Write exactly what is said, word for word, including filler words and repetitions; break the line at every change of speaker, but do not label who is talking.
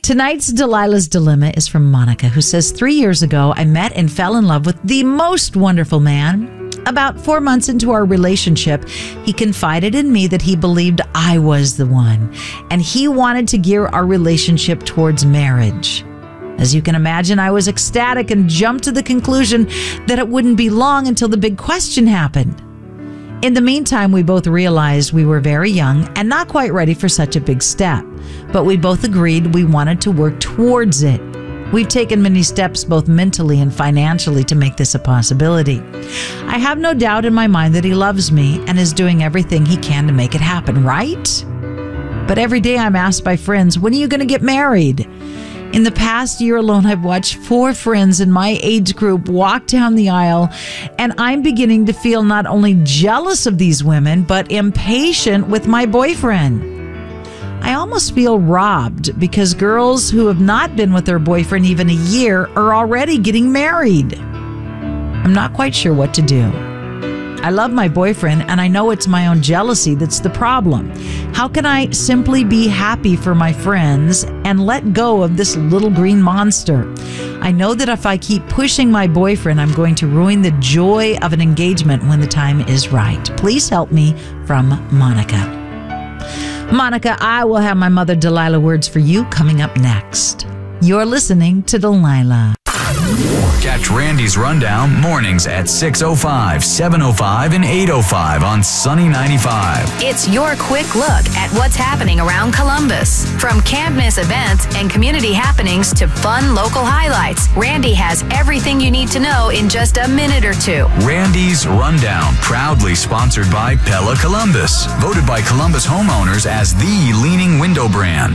Tonight's Delilah's Dilemma is from Monica, who says, three years ago, I met and fell in love with the most wonderful man. About four months into our relationship, he confided in me that he believed I was the one, and he wanted to gear our relationship towards marriage. As you can imagine, I was ecstatic and jumped to the conclusion that it wouldn't be long until the big question happened. In the meantime, we both realized we were very young and not quite ready for such a big step, but we both agreed we wanted to work towards it. We've taken many steps both mentally and financially to make this a possibility. I have no doubt in my mind that he loves me and is doing everything he can to make it happen, right? But every day I'm asked by friends, when are you going to get married? In the past year alone, I've watched four friends in my age group walk down the aisle, and I'm beginning to feel not only jealous of these women, but impatient with my boyfriend. I almost feel robbed because girls who have not been with their boyfriend even a year are already getting married. I'm not quite sure what to do. I love my boyfriend, and I know it's my own jealousy that's the problem. How can I simply be happy for my friends and let go of this little green monster? I know that if I keep pushing my boyfriend, I'm going to ruin the joy of an engagement when the time is right. Please help me, from Monica. Monica, I will have my mother Delilah words for you coming up next. You're listening to Delilah.
Catch Randy's Rundown mornings at six oh five, seven oh five, and eight oh five on Sunny ninety-five.
It's your quick look at what's happening around Columbus. From can't-miss events and community happenings to fun local highlights, Randy has everything you need to know in just a minute or two.
Randy's Rundown, proudly sponsored by Pella Columbus, voted by Columbus homeowners as the leading window brand.